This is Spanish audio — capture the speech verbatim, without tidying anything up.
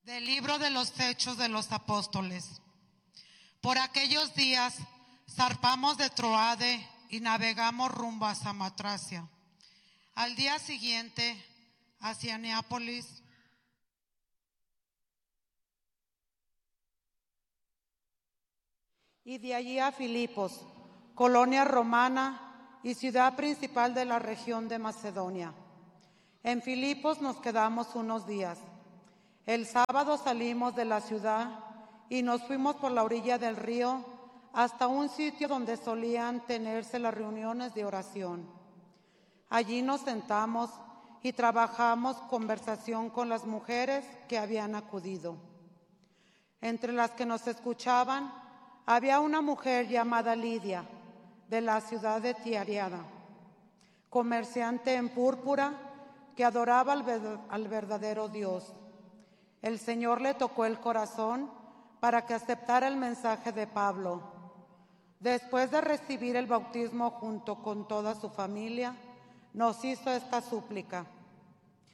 Del libro de los Hechos de los Apóstoles. Por aquellos días zarpamos de Troade y navegamos rumbo a Samotracia. Al día siguiente, hacia Neápolis, y de allí a Filipos, colonia romana y ciudad principal de la región de Macedonia. En Filipos nos quedamos unos días. El sábado salimos de la ciudad y nos fuimos por la orilla del río hasta un sitio donde solían tenerse las reuniones de oración. Allí nos sentamos y trabajamos conversación con las mujeres que habían acudido. Entre las que nos escuchaban había una mujer llamada Lidia, de la ciudad de Tiatira, comerciante en púrpura que adoraba al, ver- al verdadero Dios. El Señor le tocó el corazón para que aceptara el mensaje de Pablo. Después de recibir el bautismo junto con toda su familia, nos hizo esta súplica: